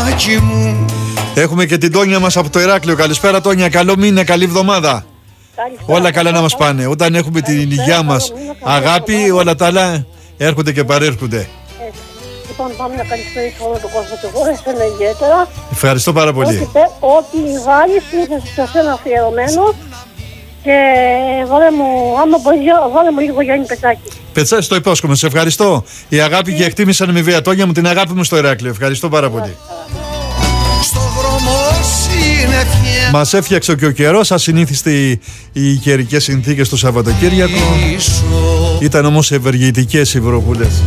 Έχουμε και την Τόνια μας από το Ηράκλειο. Καλησπέρα Τόνια, καλό μήνα, καλή εβδομάδα. Όλα καλά να μας πάνε. Όταν έχουμε την υγειά μας αγάπη, όλα τα άλλα έρχονται και παρέρχονται. Λοιπόν, πάμε να καλησπέρισω όλο τον κόσμο και εγώ, εσένα ιδιαίτερα. Ευχαριστώ πάρα πολύ. Ό,τι βάλεις είναι σε σένα αφιερωμένο. Και άμα μπορείς, βάλε μου λίγο Γιάννη Πετσάκη. Πετσάκη, το υπόσχομαι, σε ευχαριστώ. Η αγάπη και εκτίμησα με βία Τόνια μου την αγάπη μου στο Ηράκλειο. Ευχαριστώ πάρα πολύ. Μας έφτιαξε και ο καιρός, ασυνήθιστη οι καιρικές συνθήκες το Σαββατοκύριακο. Ήταν όμως ευεργετικές οι βροχούλες.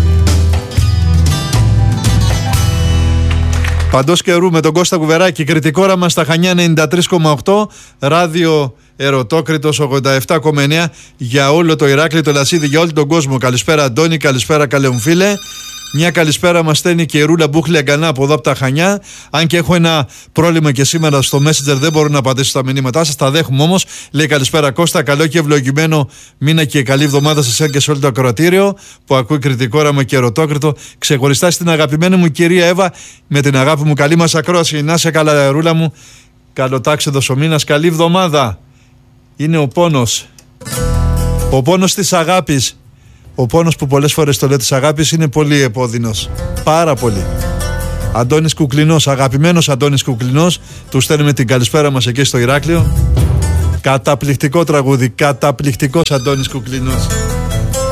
Παντός καιρού με τον Κώστα Κουβεράκη, κριτικό όραμα στα Χανιά 93,8, ράδιο Ερωτόκριτος 87,9 για όλο το Ηράκλειο, το Λασίδι, για όλο τον κόσμο. Καλησπέρα Αντώνη, καλησπέρα καλέ μου φίλε. Μια καλησπέρα μας στέλνει και η Ρούλα Μπούχλη Αγκανά από εδώ από τα Χανιά. Αν και έχω ένα πρόβλημα και σήμερα στο Messenger, δεν μπορώ να απαντήσω στα μηνύματά σας. Τα δέχομαι όμως. Λέει καλησπέρα Κώστα, καλό και ευλογημένο μήνα και καλή εβδομάδα σε εσένα και σε όλο το ακροατήριο που ακούει κριτικό όραμα και Ερωτόκριτο. Ξεχωριστά στην αγαπημένη μου κυρία Εύα, με την αγάπη μου, καλή μας ακρόαση. Να σε καλά, Ρούλα μου. Καλοτάξιδος ο μήνας, καλή εβδομάδα. Είναι ο πόνος. Ο πόνος της αγάπης. Ο πόνος που πολλές φορές το λέω της αγάπης είναι πολύ επώδυνος. Πάρα πολύ. Αντώνης Κουκλινός, αγαπημένος Αντώνης Κουκλινός. Του στέλνουμε την καλησπέρα μας εκεί στο Ηράκλειο. Καταπληκτικό τραγούδι. Καταπληκτικός Αντώνης Κουκλινός.